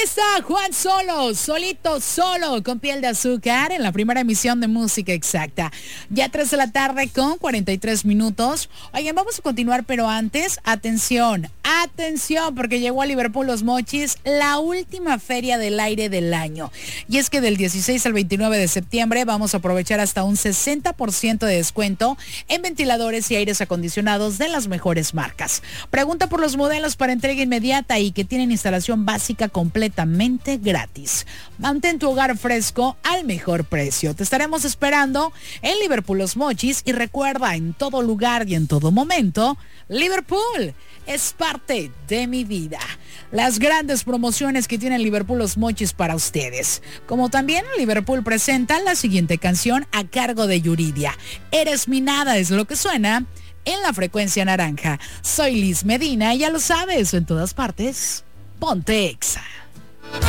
está Juan Solo, solito, solo, con piel de azúcar en la primera emisión de Música Exacta. Ya 3 de la tarde con 43 minutos. Oigan, vamos a continuar, pero antes, atención, porque llegó a Liverpool Los Mochis, la última feria del aire del año. Y es que del 16 al 29 de septiembre vamos a aprovechar hasta un 60% de descuento en ventiladores y aires acondicionados de las mejores marcas. Pregunta por los modelos para entrega inmediata y que tienen instalación básica completamente gratis. Mantén tu hogar fresco al mejor precio. Te estaremos esperando en Liverpool Los Mochis y recuerda, en todo lugar y en todo momento, Liverpool es parte de mi vida. Las grandes promociones que tiene Liverpool Los Mochis para ustedes. Como también Liverpool presenta la siguiente canción a cargo de Yuridia. Eres mi nada es lo que suena en la frecuencia naranja. Soy Liz Medina y ya lo sabes, en todas partes, ponte Exa.